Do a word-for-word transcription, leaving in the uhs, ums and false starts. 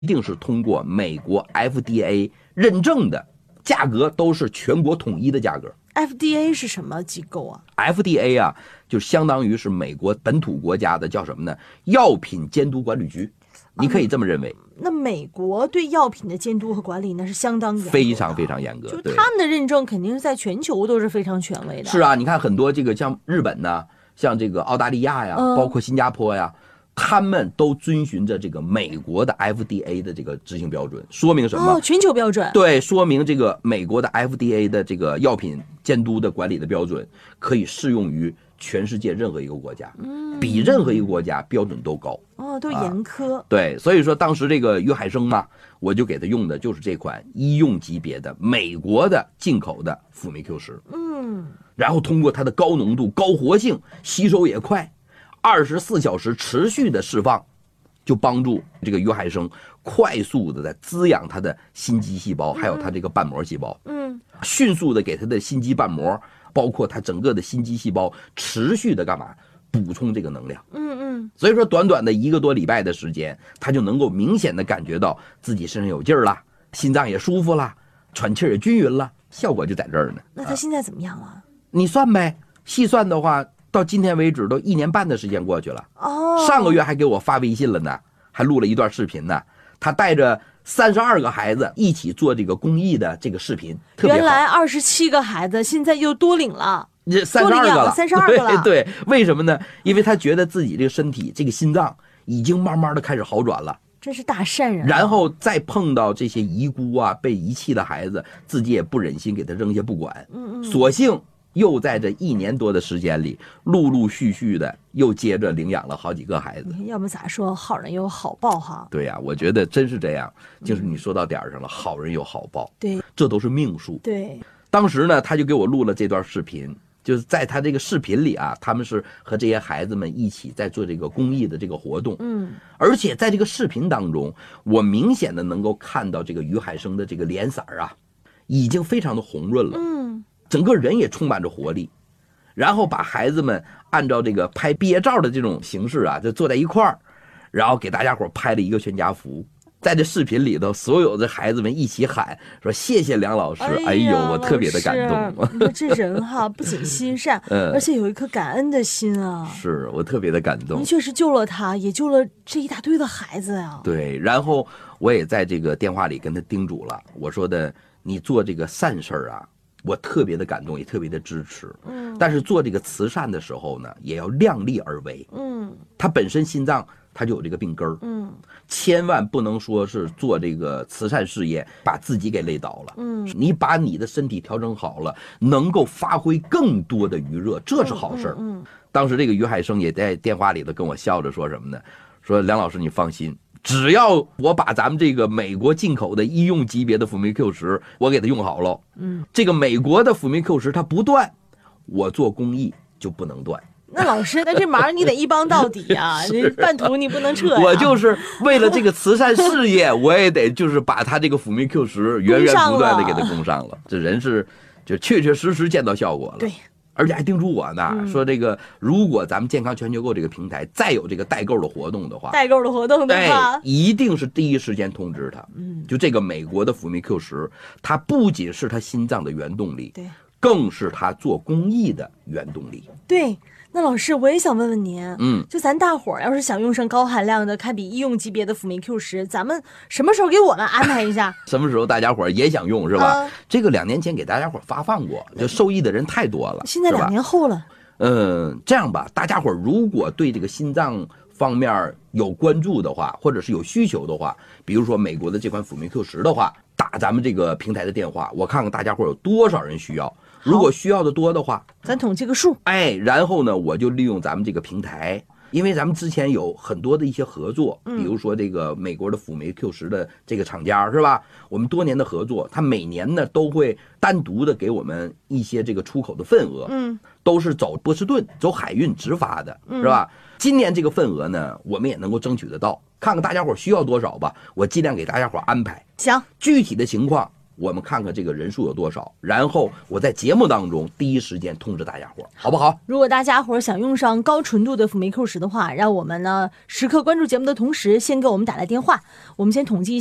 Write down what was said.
一定是通过美国 F D A 认证的，价格都是全国统一的价格。 F D A 是什么机构啊 ？F D A 啊，就相当于是美国本土国家的叫什么呢？药品监督管理局，你可以这么认为。 嗯、那美国对药品的监督和管理那是相当严格的， 非常非常严格。 就他们的认证肯定是在全球都是非常权威的。 是啊，你看很多这个像日本呢，像这个澳大利亚呀， 嗯、 包括新加坡呀。他们都遵循着这个美国的 F D A 的这个执行标准，说明什么？ 哦，全球标准。 对，说明这个美国的 F D A 的这个药品监督的管理的标准可以适用于全世界任何一个国家，嗯，比任何一个国家标准都高。 哦，都严苛、 啊。对，所以说当时这个约海生嘛，我就给他用的就是这款医用级别的美国的进口的辅酶 Q 十， 嗯， 然后通过它的高浓度、高活性，吸收也快。二十四小时持续的释放，就帮助这个约海生快速的在滋养它的心肌细胞，还有它这个瓣膜细胞， 嗯， 迅速的给它的心肌瓣膜，包括它整个的心肌细胞，持续的干嘛？补充这个能量， 嗯嗯。 所以说，短短的一个多礼拜的时间，他就能够明显的感觉到自己身上有劲儿了，心脏也舒服了，喘气也均匀了，效果就在这儿呢。 那他现在怎么样了？ 啊、你算呗，细算的话。到今天为止都一年半的时间过去了， 哦， 上个月还给我发微信了呢，还录了一段视频呢。他带着三十二个孩子一起做这个公益的这个视频，特别好。 原来二十七个孩子，现在又多领了， 这三十二个了， 三十二个了。 对对，为什么呢？因为他觉得自己这个身体、这个心脏已经慢慢的开始好转了。 真是大善人、啊。 然后再碰到这些遗孤啊、被遗弃的孩子，自己也不忍心给他扔下不管， 嗯嗯， 索性。又在这一年多的时间里，陆陆续续的又接着领养了好几个孩子。 你看，要不咋说好人有好报哈？ 对呀、啊，我觉得真是这样，就是你说到点上了，嗯、好人有好报。 对， 这都是命数。 对， 当时呢，他就给我录了这段视频，就是在他这个视频里啊，他们是和这些孩子们一起在做这个公益的这个活动。 嗯， 而且在这个视频当中，我明显的能够看到这个于海生的这个脸色啊，已经非常的红润了。 嗯。 整个人也充满着活力，然后把孩子们按照这个拍毕业照的这种形式啊，就坐在一块儿，然后给大家伙拍了一个全家福。在这视频里头，所有的孩子们一起喊说：“谢谢梁老师！”哎, 哎呦，我特别的感动。 你说这人哈，不仅心善， 嗯、 而且有一颗感恩的心啊。 是我特别的感动。 您确实救了他，也救了这一大堆的孩子呀、啊。 对，然后我也在这个电话里跟他叮嘱了，我说的，你做这个善事啊。我特别的感动，也特别的支持。 嗯， 但是做这个慈善的时候呢，也要量力而为。 嗯， 他本身心脏他就有这个病根儿。 嗯， 千万不能说是做这个慈善事业把自己给累倒了。 嗯， 你把你的身体调整好了，能够发挥更多的余热，这是好事儿。 嗯, 嗯, 嗯， 当时这个于海生也在电话里头跟我笑着说什么呢？说梁老师你放心。只要我把咱们这个美国进口的医用级别的辅酶 Q 十，我给它用好了， 嗯， 这个美国的辅酶 Q 十它不断，我做公益就不能断。 那老师，那这忙你得一帮到底呀、啊，这半途你不能撤、啊。 我就是为了这个慈善事业，我也得就是把它这个辅酶 Q 十源源不断的给它供上了。这人是就确确实实见到效果了。 对。 而且还叮嘱我呢、 嗯， 说这个如果咱们健康全球购这个平台再有这个代购的活动的话， 代购的活动的话， 一定是第一时间通知他。 嗯， 就这个美国的辅酶 Q 十，它不仅是他心脏的原动力， 对， 更是他做公益的原动力。 对。那老师，我也想问问您， 嗯， 就咱大伙儿要是想用上高含量的、堪比医用级别的辅酶 Q 十，咱们什么时候给我们安排一下？ 什么时候大家伙儿也想用是吧、 啊？ 这个两年前给大家伙儿发放过，就受益的人太多了。 现在两年后了。 嗯，这样吧，大家伙儿如果对这个心脏方面有关注的话，或者是有需求的话，比如说美国的这款辅酶 Q 十的话，打咱们这个平台的电话，我看看大家伙儿有多少人需要。如果需要的多的话， 咱统计个数。 哎，然后呢，我就利用咱们这个平台，因为咱们之前有很多的一些合作，比如说这个美国的辅酶 Q 十的这个厂家是吧？我们多年的合作，他每年呢都会单独的给我们一些这个出口的份额， 嗯， 都是走波士顿走海运直发的，是吧？今年这个份额呢，我们也能够争取得到，看看大家伙需要多少吧，我尽量给大家伙安排。 行， 具体的情况我们看看这个人数有多少，然后我在节目当中第一时间通知大家伙，好不好？ 如果大家伙想用上高纯度的辅酶 Q 十的话，让我们呢时刻关注节目的同时，先给我们打来电话，我们先统计